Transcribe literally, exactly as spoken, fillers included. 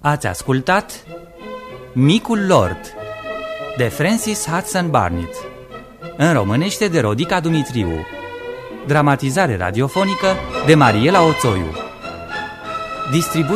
Ați ascultat Micul Lord de Francis Hudson Burnett, în românește de Rodica Dumitriu. Dramatizare radiofonică de Mariela Oțoiu. Distribu-